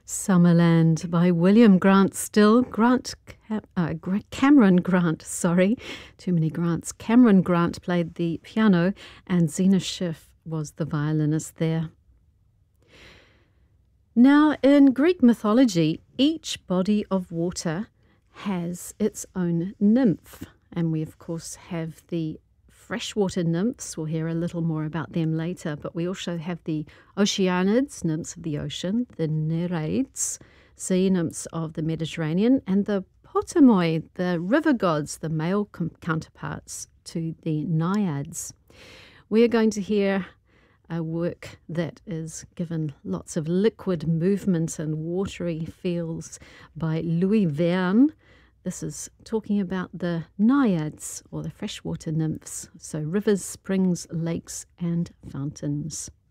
Summerland by William Grant Still. Cameron Grant, sorry. Too many Grants. Cameron Grant played the piano and Zena Schiff was the violinist there. Now, in Greek mythology, each body of water has its own nymph. And we, of course, have the freshwater nymphs. We'll hear a little more about them later, but we also have the Oceanids, nymphs of the ocean, the Nereids, sea nymphs of the Mediterranean, and the Potamoi, the river gods, the male counterparts to the Naiads. We are going to hear a work that is given lots of liquid movement and watery feels by Louis Verne. This is talking about the naiads, or the freshwater nymphs, so rivers, springs, lakes, and fountains.